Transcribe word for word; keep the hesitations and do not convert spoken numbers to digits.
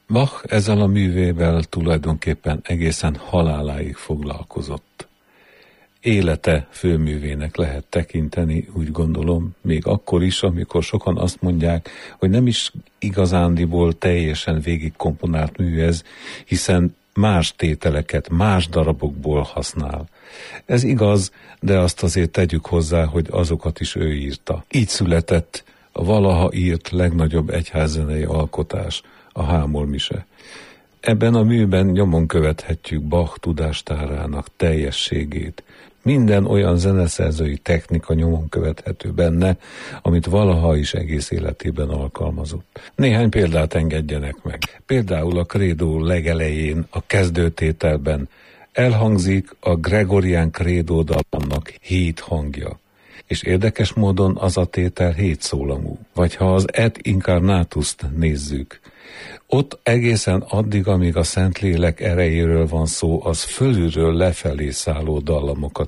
Bach ezzel a művével tulajdonképpen egészen haláláig foglalkozott. Élete főművének lehet tekinteni, úgy gondolom, még akkor is, amikor sokan azt mondják, hogy nem is igazándiból teljesen végig komponált mű ez, hiszen más tételeket, más darabokból használ. Ez igaz, de azt azért tegyük hozzá, hogy azokat is ő írta. Így született a valaha írt legnagyobb egyházzenei alkotás, a Hámol mise. Ebben a műben nyomon követhetjük Bach tudástárának teljességét. Minden olyan zeneszerzői technika nyomon követhető benne, amit valaha is egész életében alkalmazott. Néhány példát engedjenek meg. Például a Credo legelején, a kezdőtételben elhangzik a Gregorián Credo dallamnak hét hangja. És érdekes módon az a tétel hét szólamú. Vagy ha az Et Incarnatus-t nézzük, ott egészen addig, amíg a Szentlélek erejéről van szó, az fölülről lefelé szálló dallamokat